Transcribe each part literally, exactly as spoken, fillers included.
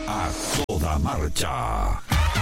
A toda marcha.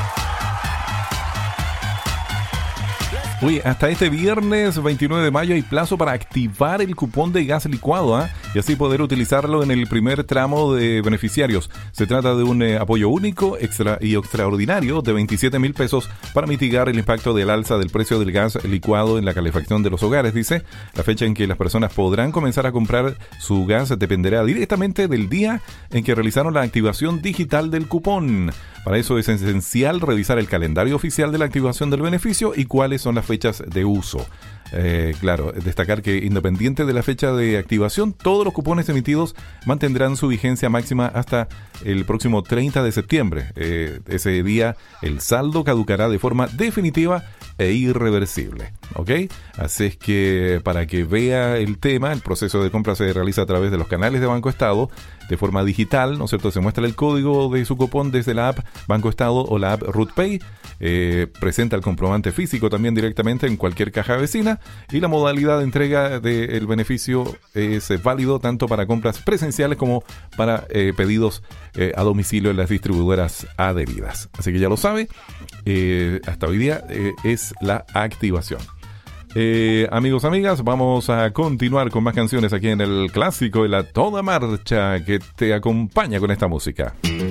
Oye, hasta este viernes veintinueve de mayo hay plazo para activar el cupón de gas licuado, ¿eh? Y así poder utilizarlo en el primer tramo de beneficiarios. Se trata de un eh, apoyo único extra y extraordinario de veintisiete mil pesos para mitigar el impacto del alza del precio del gas licuado en la calefacción de los hogares, dice. La fecha en que las personas podrán comenzar a comprar su gas dependerá directamente del día en que realizaron la activación digital del cupón. Para eso es esencial revisar el calendario oficial de la activación del beneficio y cuáles son las fechas de uso. Eh, claro, destacar que independiente de la fecha de activación, todos los cupones emitidos mantendrán su vigencia máxima hasta el próximo treinta de septiembre. Eh, ese día el saldo caducará de forma definitiva e irreversible. ¿Ok? Así es que para que vea el tema, el proceso de compra se realiza a través de los canales de Banco Estado de forma digital, ¿no es cierto? Se muestra el código de su cupón desde la app Banco Estado o la app RootPay. Eh, presenta el comprobante físico también directamente en cualquier caja vecina y la modalidad de entrega del beneficio es eh, válido tanto para compras presenciales como para eh, pedidos eh, a domicilio en las distribuidoras adheridas. Así que ya lo sabe, eh, hasta hoy día eh, es la activación. Eh, amigos, amigas, vamos a continuar con más canciones aquí en el clásico de la Toda Marcha que te acompaña con esta música.